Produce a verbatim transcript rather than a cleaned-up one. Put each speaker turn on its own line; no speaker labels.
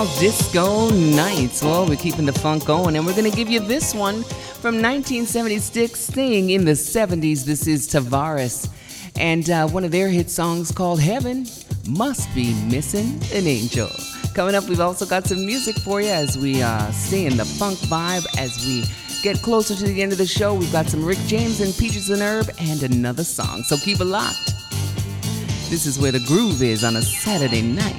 Disco Nights. Well, we're keeping the funk going, and we're going to give you this one from nineteen seventy-six, staying in the seventies. This is Tavares, and uh, one of their hit songs called Heaven Must Be Missing an Angel. Coming up, we've also got some music for you as we uh, stay in the funk vibe. As we get closer to the end of the show, we've got some Rick James and Peaches and Herb and another song. So keep it locked. This is where the groove is on a Saturday night.